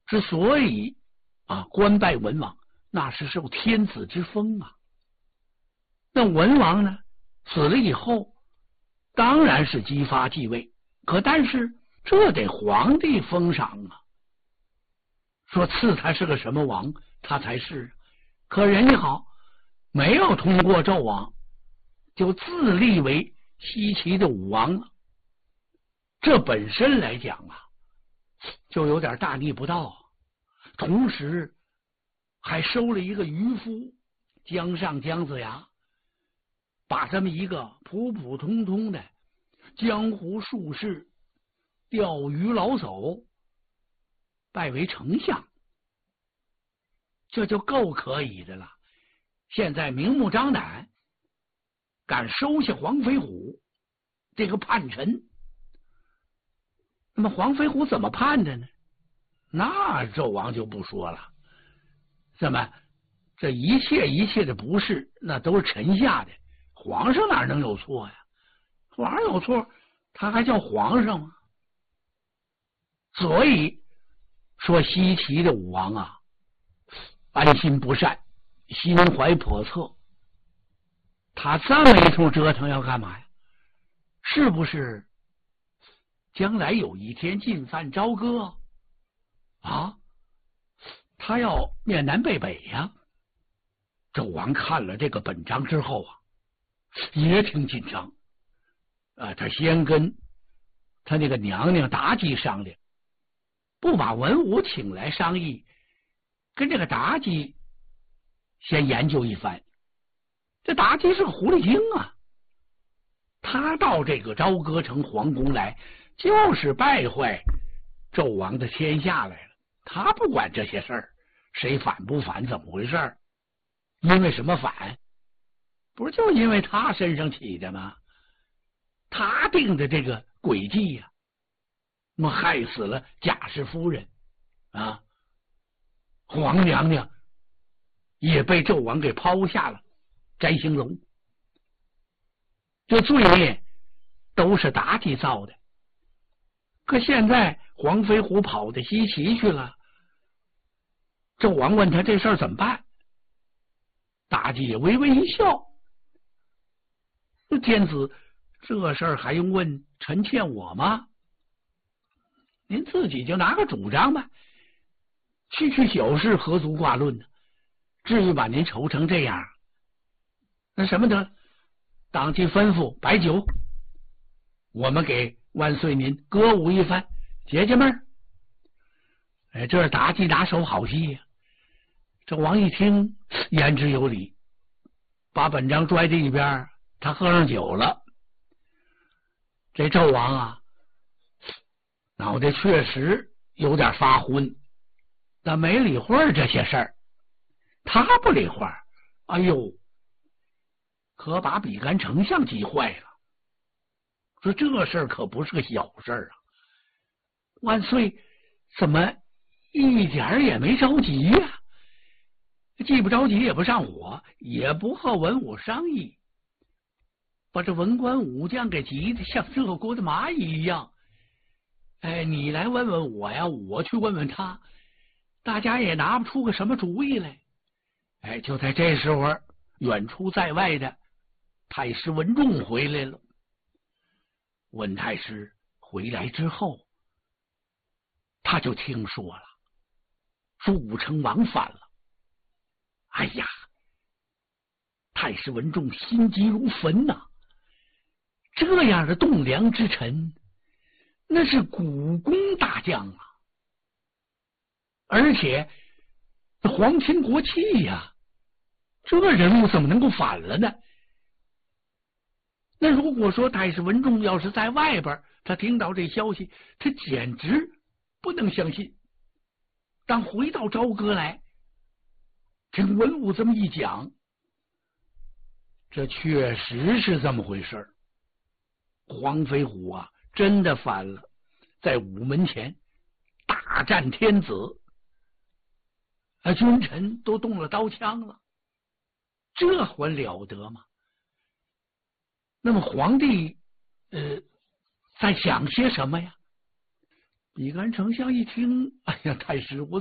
之所以官拜文王，那是受天子之封啊。那文王呢死了以后，当然是姬发继位，但是这得皇帝封赏啊。说赐他是个什么王，他才是。可人家好，没有通过纣王，就自立为西岐的武王了。这本身来讲就有点大逆不道，同时还收了一个渔夫姜尚姜子牙，把这么一个普普通通的江湖术士、钓鱼老叟拜为丞相，这就够可以的了。现在明目张胆敢收下黄飞虎这个叛臣，那么黄飞虎怎么判的呢？那纣王就不说了，这一切的不是，那都是臣下的，皇上哪能有错呀？皇上有错，他还叫皇上吗？所以说西岐的武王安心不善，心怀叵测，他这么一通折腾要干嘛呀？是不是将来有一天进犯朝歌他要面南背北呀？纣王看了这个本章之后也挺紧张他先跟他那个娘娘妲己商量，不把文武请来商议，跟这个妲己先研究一番。这妲己是个狐狸精他到这个朝歌城皇宫来，就是败坏纣王的天下来了。他不管这些事儿，谁反不反，怎么回事？因为什么反？不是就因为他身上起的吗？他定的这个诡计那么害死了贾氏夫人皇娘娘也被纣王给抛下了摘星楼，这罪孽都是妲己造的。可现在黄飞虎跑到西岐去了，纣王问他这事儿怎么办，妲己也微微一笑，天子这事儿还用问臣妾我吗？您自己就拿个主张吧，区区小事何足挂论呢？至于把您愁成这样，那什么的，当即吩咐摆酒，我们给万岁您歌舞一番，解解闷。这是妲己拿手好戏纣王一听言之有理，把本章拽在一边，他喝上酒了。这纣王脑袋确实有点发昏，但没理会这些事儿。他不理会，哎呦，可把比干丞相急坏了。说这事儿可不是个小事儿万岁怎么一点也没着急呀？既不着急，也不上火，也不和文武商议，把这文官武将给急得像热锅的蚂蚁一样。你来问问我呀，我去问问他，大家也拿不出个什么主意来。就在这时候，远出在外的太师文仲回来了。文太师回来之后，他就听说了，说武成王反了。哎呀，太师文仲心急如焚这样的栋梁之臣，那是古功大将而且皇亲国戚这人物怎么能够反了呢？那如果说太师文仲要是在外边，他听到这消息，他简直不能相信。当回到朝歌来，听文武这么一讲，这确实是这么回事。黄飞虎真的反了，在午门前大战天子，君臣都动了刀枪了，这还了得吗？那么皇帝在想些什么呀？比干丞相一听，哎呀，太师我